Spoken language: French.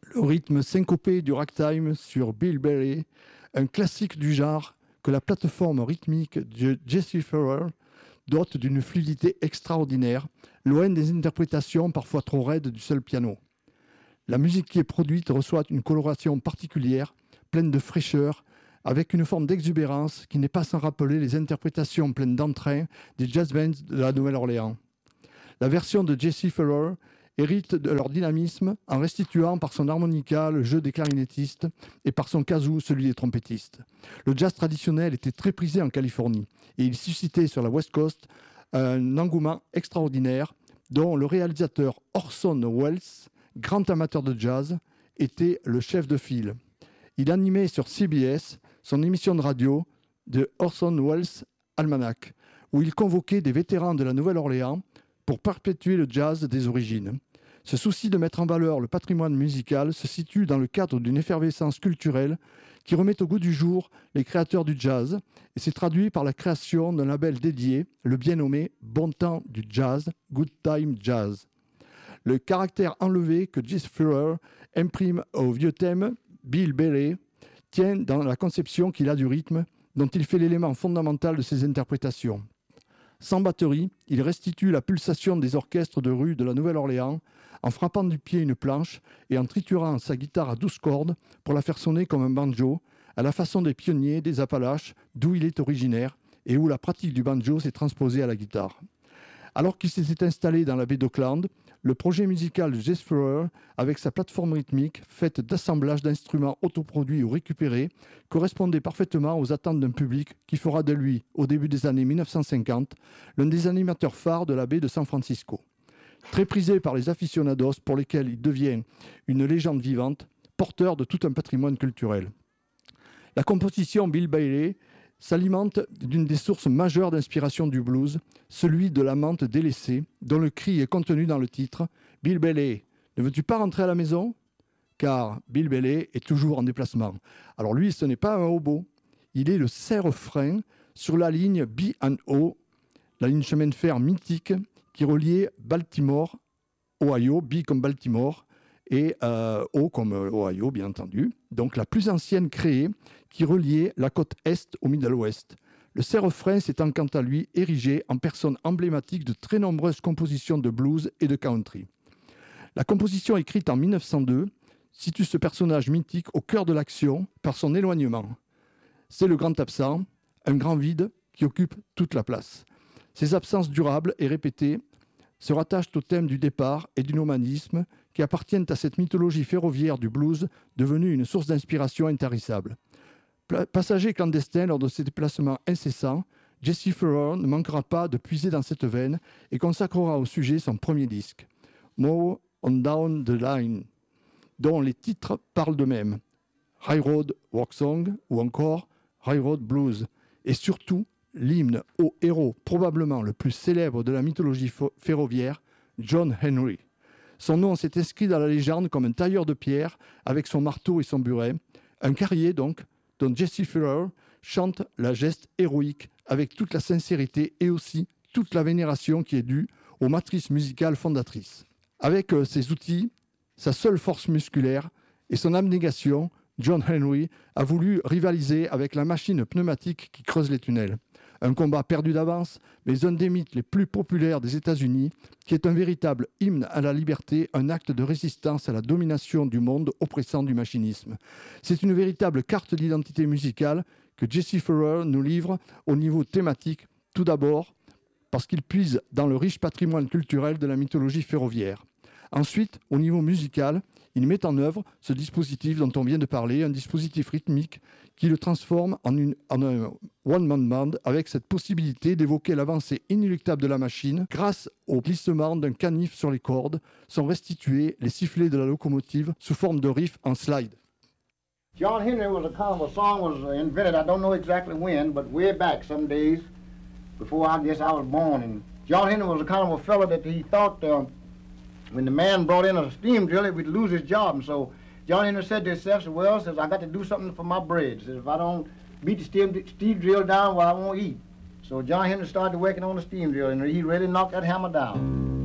Le rythme syncopé du ragtime sur Bill Bailey, un classique du genre que la plateforme rythmique de Jesse Farrell dote d'une fluidité extraordinaire, loin des interprétations parfois trop raides du seul piano. La musique qui est produite reçoit une coloration particulière, pleine de fraîcheur, avec une forme d'exubérance qui n'est pas sans rappeler les interprétations pleines d'entrain des jazz bands de la Nouvelle-Orléans. La version de Jesse Farrell hérite de leur dynamisme en restituant par son harmonica le jeu des clarinettistes et par son kazoo celui des trompettistes. Le jazz traditionnel était très prisé en Californie et il suscitait sur la West Coast un engouement extraordinaire dont le réalisateur Orson Welles, grand amateur de jazz, était le chef de file. Il animait sur CBS son émission de radio de Orson Welles Almanac, où il convoquait des vétérans de la Nouvelle-Orléans pour perpétuer le jazz des origines. Ce souci de mettre en valeur le patrimoine musical se situe dans le cadre d'une effervescence culturelle qui remet au goût du jour les créateurs du jazz et s'est traduit par la création d'un label dédié, le bien nommé Bon Temps du Jazz, Good Time Jazz. Le caractère enlevé que Jesse Farrell imprime au vieux thème Bill Bailey tient dans la conception qu'il a du rythme, dont il fait l'élément fondamental de ses interprétations. Sans batterie, il restitue la pulsation des orchestres de rue de la Nouvelle-Orléans en frappant du pied une planche et en triturant sa guitare à 12 cordes pour la faire sonner comme un banjo, à la façon des pionniers des Appalaches, d'où il est originaire et où la pratique du banjo s'est transposée à la guitare. Alors qu'il s'était installé dans la baie d'Auckland, le projet musical de Jesse Farrell, avec sa plateforme rythmique faite d'assemblages d'instruments autoproduits ou récupérés, correspondait parfaitement aux attentes d'un public qui fera de lui, au début des années 1950, l'un des animateurs phares de la baie de San Francisco. Très prisé par les aficionados pour lesquels il devient une légende vivante, porteur de tout un patrimoine culturel. La composition Bill Bailey s'alimente d'une des sources majeures d'inspiration du blues, celui de l'amante délaissée, dont le cri est contenu dans le titre « Bill Bailey, ne veux-tu pas rentrer à la maison ?» Car Bill Bailey est toujours en déplacement. Alors lui, ce n'est pas un hobo, il est le serre-frein sur la ligne B&O, la ligne chemin de fer mythique qui reliait Baltimore, Ohio, B comme Baltimore, et O comme Ohio, bien entendu. Donc la plus ancienne créée qui reliait la côte Est au Middle West. Le serre-frein s'étant quant à lui érigé en personne emblématique de très nombreuses compositions de blues et de country. La composition écrite en 1902 situe ce personnage mythique au cœur de l'action par son éloignement. C'est le grand absent, un grand vide qui occupe toute la place. Ces absences durables et répétées se rattachent au thème du départ et du nomadisme qui appartiennent à cette mythologie ferroviaire du blues devenue une source d'inspiration intarissable. Passager clandestin lors de ses déplacements incessants, Jesse Farrell ne manquera pas de puiser dans cette veine et consacrera au sujet son premier disque, More on Down the Line, dont les titres parlent d'eux-mêmes, Railroad Work Song ou encore Railroad Blues, et surtout l'hymne au héros probablement le plus célèbre de la mythologie ferroviaire, John Henry. Son nom s'est inscrit dans la légende comme un tailleur de pierre avec son marteau et son buret, un carrier donc, dont Jesse Farrell chante la geste héroïque avec toute la sincérité et aussi toute la vénération qui est due aux matrices musicales fondatrices. Avec ses outils, sa seule force musculaire et son abnégation, John Henry a voulu rivaliser avec la machine pneumatique qui creuse les tunnels. Un combat perdu d'avance, mais un des mythes les plus populaires des États-Unis, qui est un véritable hymne à la liberté, un acte de résistance à la domination du monde oppressant du machinisme. C'est une véritable carte d'identité musicale que Jesse Farrell nous livre au niveau thématique, tout d'abord parce qu'il puise dans le riche patrimoine culturel de la mythologie ferroviaire. Ensuite, au niveau musical, il met en œuvre ce dispositif dont on vient de parler, un dispositif rythmique qui le transforme en un one-man band avec cette possibilité d'évoquer l'avancée inéluctable de la machine grâce au glissement d'un canif sur les cordes, sont restitués les sifflets de la locomotive sous forme de riff en slide. John Henry was a kind of a song was invented, I don't know exactly when, but way back some days before I guess I was born. And John Henry was a kind of a fellow that he thought when the man brought in a steam drill, he would lose his job. And so John Henry said to himself, well, says, I got to do something for my bread. Says, if I don't beat the steam drill down, well, I won't eat. So John Henry started working on the steam drill, and he really knocked that hammer down.